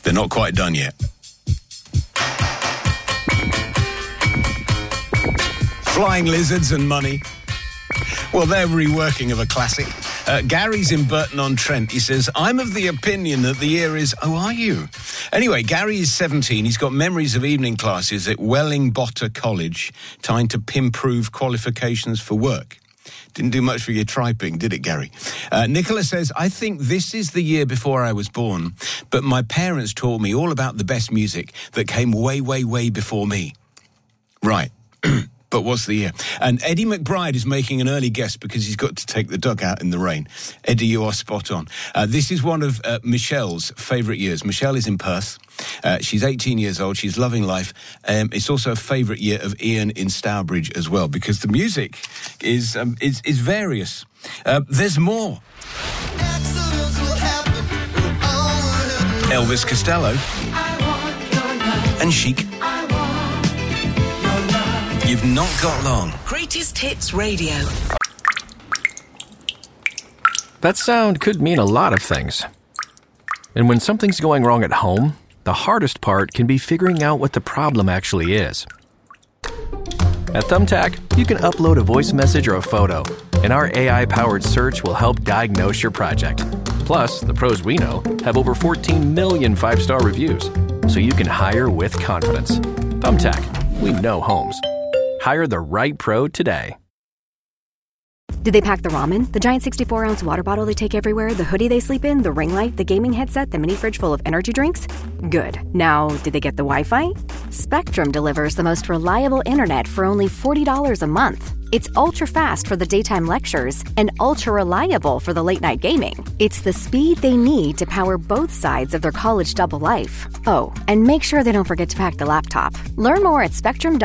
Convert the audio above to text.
They're not quite done yet. Flying lizards and money. Well, they're reworking of a classic. Gary's in Burton-on-Trent. He says, I'm of the opinion that the year is... Oh, are you? Anyway, Gary is 17. He's got memories of evening classes at Wellingbottom College, trying to improve qualifications for work. Didn't do much for your typing, did it, Gary? Nicola says, I think this is the year before I was born, but my parents taught me all about the best music that came way, way, way before me. Right. But what's the year? And Eddie McBride is making an early guess because he's got to take the dog out in the rain. Eddie, you are spot on. This is one of Michelle's favourite years. Michelle is in Perth. She's 18 years old. She's loving life. It's also a favourite year of Ian in Stourbridge as well because the music is various. There's more. Elvis Costello and Chic. You've not got long. Greatest Hits Radio. That sound could mean a lot of things. And when something's going wrong at home, the hardest part can be figuring out what the problem actually is. At Thumbtack, you can upload a voice message or a photo, and our AI-powered search will help diagnose your project. Plus, the pros we know have over 14 million 5-star reviews, so you can hire with confidence. Thumbtack, we know homes. Hire the right pro today. Did they pack the ramen? The giant 64-ounce water bottle they take everywhere? The hoodie they sleep in? The ring light? The gaming headset? The mini fridge full of energy drinks? Good. Now, did they get the Wi-Fi? Spectrum delivers the most reliable internet for only $40 a month. It's ultra-fast for the daytime lectures and ultra-reliable for the late-night gaming. It's the speed they need to power both sides of their college double life. Oh, and make sure they don't forget to pack the laptop. Learn more at Spectrum.